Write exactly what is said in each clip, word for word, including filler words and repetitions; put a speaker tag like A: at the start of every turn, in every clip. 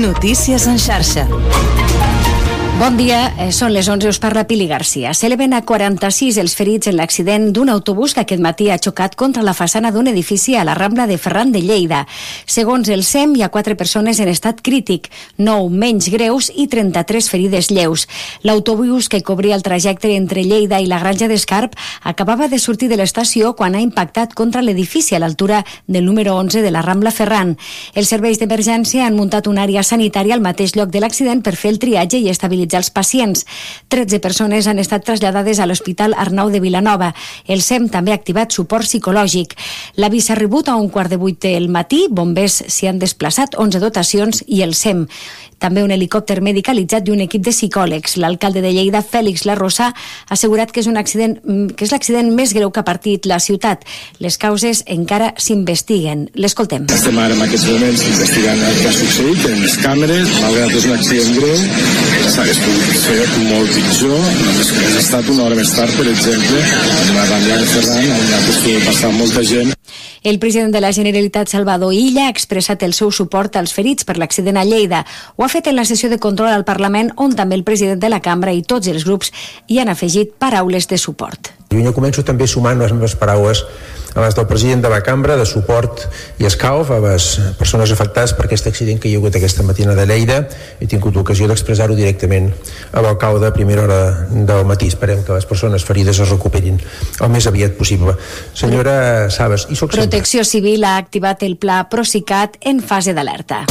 A: Notícies en xarxa.
B: Bon dia, són les onze, us parla Pili Garcia. S'eleven a quaranta-sis els ferits en l'accident d'un autobús que aquest matí ha xocat contra la façana d'un edifici a la Rambla de Ferran de Lleida. Segons el S E M, hi ha quatre persones en estat crític, nou menys greus i trenta-tres ferides lleus. L'autobús que cobria el trajecte entre Lleida i la Granja d'Escarp acabava de sortir de l'estació quan ha impactat contra l'edifici a l'altura del número onze de la Rambla Ferran. Els serveis d'emergència han muntat una àrea sanitària al mateix lloc de l'accident per fer el triatge i estabilitzar els pacients. tretze persones han estat traslladades a l'Hospital Arnau de Vilanova. El S E M també ha activat suport psicològic. L'avís ha rebut a un quart de vuit del matí, bombers s'hi han desplaçat, onze dotacions i el S E M. També un helicòpter medicalitzat i un equip de psicòlegs. L'alcalde de Lleida, Fèlix Larrosa, ha assegurat que és un accident que és l'accident més greu que ha patit la ciutat. Les causes encara s'investiguen. L'escoltem.
C: Estem ara en aquests moments investigant el que ha succeït en les càmeres, malgrat que és un accident greu, s'hagués pogut fer molt pitjor, només que ha estat una hora més tard, per exemple, en la Rambla de Ferran, on ha pogut passar molta gent.
B: El president de la Generalitat, Salvador Illa, ha expressat el seu suport als ferits per l'accident a Lleida. Ho ha fet en la sessió de control al Parlament, on també el president de la cambra i tots els grups hi han afegit paraules de suport.
D: Jo començo també sumant les meves paraules a les del president de la cambra de suport i escalf a les persones afectades per aquest accident que hi ha hagut aquesta matina de Lleida. He tingut l'ocasió d'expressar-ho directament a l'alcalde a primera hora del matí. Esperem que les persones ferides es recuperin el més aviat possible. Senyora Sabas, i soc sempre.
B: Protecció Civil ha activat el pla Procicat en fase d'alerta.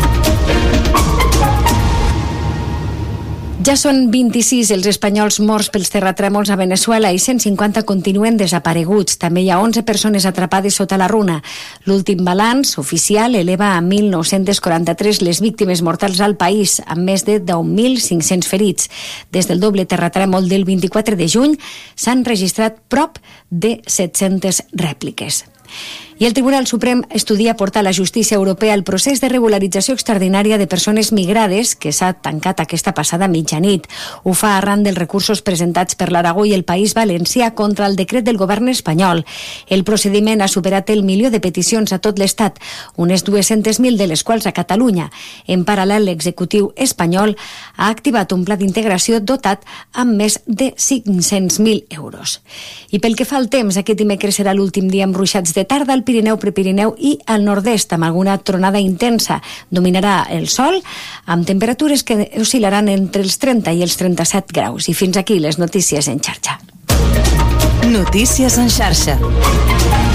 B: Ja són vint-i-sis els espanyols morts pels terratrèmols a Venezuela i cent cinquanta continuen desapareguts. També hi ha onze persones atrapades sota la runa. L'últim balanç oficial eleva a mil nou-cents quaranta-tres les víctimes mortals al país, amb més de deu mil cinc-cents ferits. Des del doble terratrèmol del vint-i-quatre de juny s'han registrat prop de set-centes rèpliques. I el Tribunal Suprem estudia portar a la justícia europea el procés de regularització extraordinària de persones migrades que s'ha tancat aquesta passada mitjanit. Ho fa arran dels recursos presentats per l'Aragó i el País Valencià contra el decret del govern espanyol. El procediment ha superat el milió de peticions a tot l'Estat, unes dues-centes mil de les quals a Catalunya. En paral·lel, l'executiu espanyol ha activat un pla d'integració dotat amb més de cinc-cents mil euros. I pel que fa al temps, aquest dimecres serà l'últim dia amb ruixats de tarda al Pirineu, Prepirineu i al nord-est, amb alguna tronada intensa. Dominarà el sol, amb temperatures que oscil·laran entre els trenta i els trenta-set graus. I fins aquí les notícies en xarxa.
A: Notícies en xarxa.